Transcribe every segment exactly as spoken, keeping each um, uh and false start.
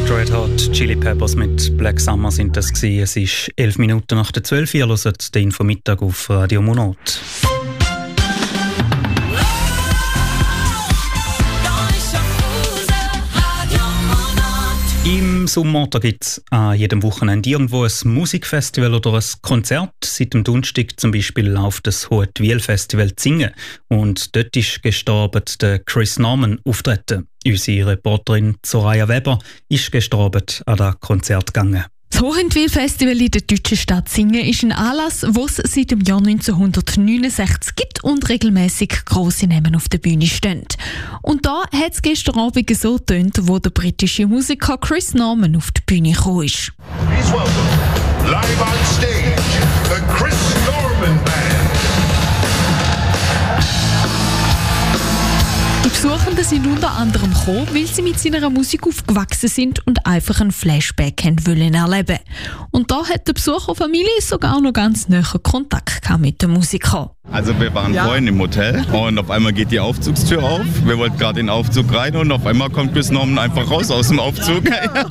Red Hot Chili Peppers mit Black Summer sind das gewesen. Es ist elf Minuten nach der zwölf Uhr. Ihr hört den Infomittag auf Radio Monat. Im Sommer gibt es an jedem Wochenende irgendwo ein Musikfestival oder ein Konzert. Seit dem Donnerstag zum Beispiel läuft das Hohetwil-Festival Zingen. Und dort ist gestern Abend der Chris Norman auftreten. Unsere Reporterin Soraya Weber ist gestern Abend an das Konzert gegangen. Das Hohenwil-Festival in der deutschen Stadt Singen ist ein Anlass, den es seit dem Jahr neunzehnhundertneunundsechzig gibt und regelmäßig grosse Namen auf der Bühne stehen. Und da hat es gestern Abend so getönt, wo der britische Musiker Chris Norman auf die Bühne gekommen ist. Please welcome, live on stage, the Chris Norman Band. Die Besuchenden sind unter anderem gekommen, weil sie mit seiner Musik aufgewachsen sind und einfach einen Flashback haben wollen erleben. Und da hat die Besucherfamilie sogar noch ganz nahen Kontakt gehabt mit dem Musiker. Also wir waren ja. vorhin im Hotel und auf einmal geht die Aufzugstür auf. Wir wollten gerade in den Aufzug rein und auf einmal kommt Chris Norman einfach raus aus dem Aufzug.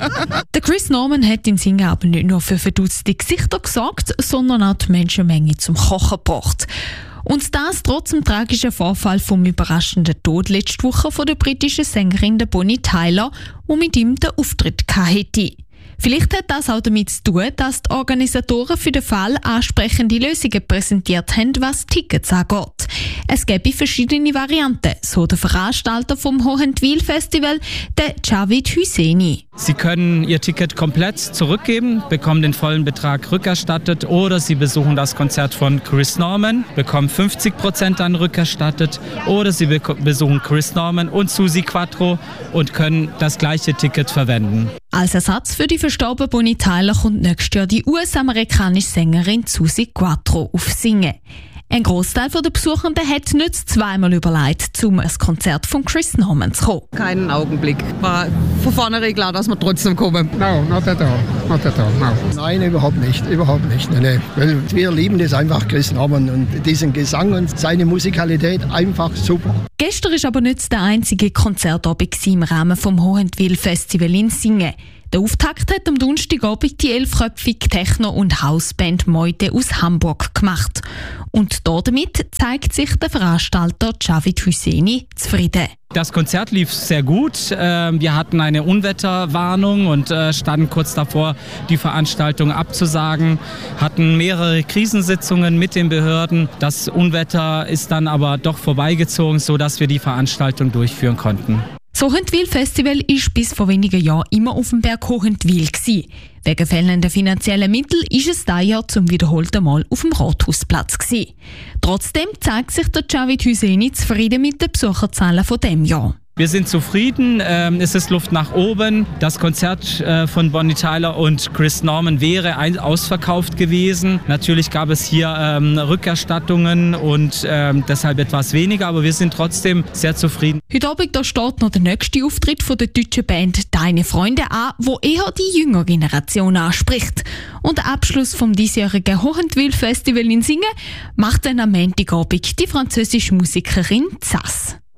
Der Chris Norman hat in Singen aber nicht nur für verdutzte Gesichter gesorgt, sondern auch die Menschenmenge zum Kochen gebracht. Und das trotz dem tragischen Vorfall vom überraschenden Tod letzte Woche von der britischen Sängerin der Bonnie Tyler, die mit ihm den Auftritt hatte. Vielleicht hat das auch damit zu tun, dass die Organisatoren für den Fall ansprechende Lösungen präsentiert haben, was Tickets angeht. Es gäbe verschiedene Varianten, so der Veranstalter vom Hohenwil-Festival, der Javid Hüseini. Sie können Ihr Ticket komplett zurückgeben, bekommen den vollen Betrag rückerstattet oder Sie besuchen das Konzert von Chris Norman, bekommen fünfzig Prozent dann rückerstattet oder Sie be- besuchen Chris Norman und Suzi Quatro und können das gleiche Ticket verwenden. Als Ersatz für die verstorbene Bonnie Tyler kommt nächstes Jahr die U S-amerikanische Sängerin Suzi Quatro auf Singen. Ein Großteil der Besuchenden hat nicht zweimal überlegt, um ein Konzert von Chris Norman zu kommen. Keinen Augenblick. War von vornherein klar, dass wir trotzdem kommen. No, not at all. Not at all, no. Nein, überhaupt nicht. Überhaupt nicht. Nein, nein. Weil wir lieben das einfach, Chris Norman, und diesen Gesang und seine Musikalität einfach super. Gestern war aber nicht der einzige Konzertabend im Rahmen des Hohenwil-Festival in Singen. Der Auftakt hat am Donnerstagabend die elfköpfige Techno- und Hausband Meute aus Hamburg gemacht. Und damit zeigt sich der Veranstalter Javid Hüseini zufrieden. Das Konzert lief sehr gut. Wir hatten eine Unwetterwarnung und standen kurz davor, die Veranstaltung abzusagen, hatten mehrere Krisensitzungen mit den Behörden. Das Unwetter ist dann aber doch vorbeigezogen, sodass wir die Veranstaltung durchführen konnten. Das Hohenwil-Festival war bis vor wenigen Jahren immer auf dem Berg Hohenwil. Wegen fehlender finanzieller Mittel ist es dieses Jahr zum wiederholten Mal auf dem Rathausplatz gewesen. Trotzdem zeigt sich der Javid Hüseini zufrieden mit den Besucherzahlen von diesem Jahr. Wir sind zufrieden, ähm, es ist Luft nach oben. Das Konzert äh, von Bonnie Tyler und Chris Norman wäre ein- ausverkauft gewesen. Natürlich gab es hier ähm, Rückerstattungen und ähm, deshalb etwas weniger, aber wir sind trotzdem sehr zufrieden. Heute Abend da steht noch der nächste Auftritt von der deutschen Band «Deine Freunde» an, wo eher die jüngere Generation anspricht. Und der Abschluss vom diesjährigen Hohenwil-Festival in Singen macht dann am Montagabend die französische Musikerin Zass.